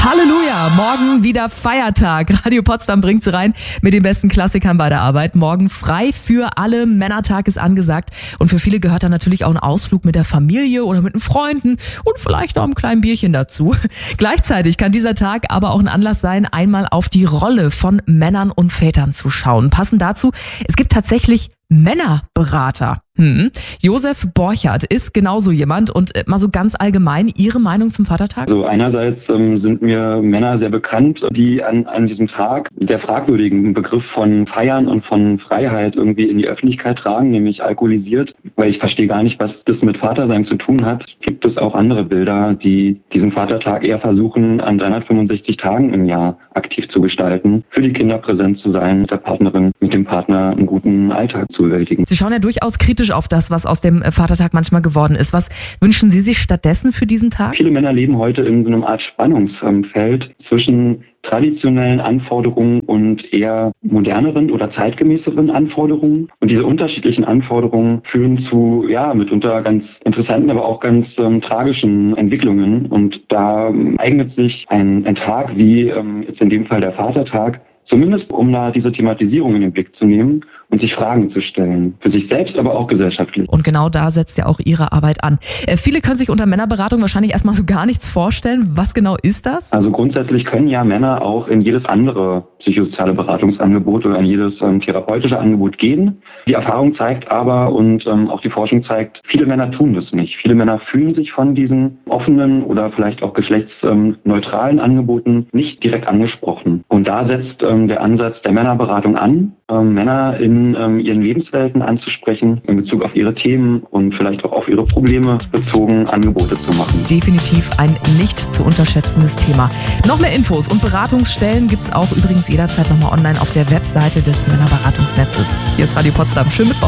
Halleluja, morgen wieder Feiertag. Radio Potsdam bringt sie rein mit den besten Klassikern bei der Arbeit. Morgen frei für alle, Männertag ist angesagt. Und für viele gehört dann natürlich auch ein Ausflug mit der Familie oder mit den Freunden und vielleicht auch ein kleines Bierchen dazu. Gleichzeitig kann dieser Tag aber auch ein Anlass sein, einmal auf die Rolle von Männern und Vätern zu schauen. Passend dazu, es gibt tatsächlich Männerberater. Josef Borchert ist genauso jemand und mal so ganz allgemein Ihre Meinung zum Vatertag? Also einerseits sind mir Männer sehr bekannt, die an diesem Tag sehr fragwürdigen Begriff von Feiern und von Freiheit irgendwie in die Öffentlichkeit tragen, nämlich alkoholisiert, weil ich verstehe gar nicht, was das mit Vatersein zu tun hat. Gibt es auch andere Bilder, die diesen Vatertag eher versuchen, an 365 Tagen im Jahr aktiv zu gestalten, für die Kinder präsent zu sein, mit der Partnerin, mit dem Partner einen guten Alltag zu bewältigen. Sie schauen ja durchaus kritisch auf das, was aus dem Vatertag manchmal geworden ist. Was wünschen Sie sich stattdessen für diesen Tag? Viele Männer leben heute in so einem Art Spannungsfeld zwischen traditionellen Anforderungen und eher moderneren oder zeitgemäßeren Anforderungen. Und diese unterschiedlichen Anforderungen führen zu, mitunter ganz interessanten, aber auch ganz tragischen Entwicklungen. Und da eignet sich ein Tag wie jetzt in dem Fall der Vatertag, zumindest um da diese Thematisierung in den Blick zu nehmen und sich Fragen zu stellen. Für sich selbst, aber auch gesellschaftlich. Und genau da setzt ja auch Ihre Arbeit an. Viele können sich unter Männerberatung wahrscheinlich erstmal so gar nichts vorstellen. Was genau ist das? Also grundsätzlich können ja Männer auch in jedes andere psychosoziale Beratungsangebot oder in jedes therapeutische Angebot gehen. Die Erfahrung zeigt aber und auch die Forschung zeigt, viele Männer tun das nicht. Viele Männer fühlen sich von diesen offenen oder vielleicht auch geschlechtsneutralen Angeboten nicht direkt angesprochen. Und da setzt der Ansatz der Männerberatung an, Männer in ihren Lebenswelten anzusprechen, in Bezug auf ihre Themen und vielleicht auch auf ihre Probleme bezogen Angebote zu machen. Definitiv ein nicht zu unterschätzendes Thema. Noch mehr Infos und Beratungsstellen gibt's auch übrigens jederzeit nochmal online auf der Webseite des Männerberatungsnetzes. Hier ist Radio Potsdam. Schönen Mittwoch.